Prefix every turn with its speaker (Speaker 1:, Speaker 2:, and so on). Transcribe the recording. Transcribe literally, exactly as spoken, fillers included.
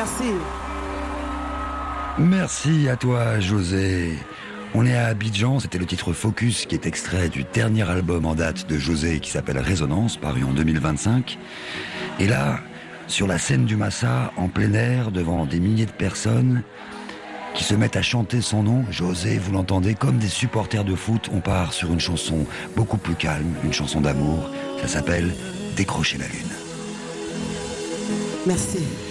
Speaker 1: Merci.
Speaker 2: Merci à toi, José. On est à Abidjan, c'était le titre Focus qui est extrait du dernier album en date de José qui s'appelle Résonance, paru en deux mille vingt-cinq. Et là, sur la scène du Massa, en plein air, devant des milliers de personnes qui se mettent à chanter son nom, José, vous l'entendez, comme des supporters de foot, on part sur une chanson beaucoup plus calme, une chanson d'amour, ça s'appelle Décrocher la lune.
Speaker 1: Merci.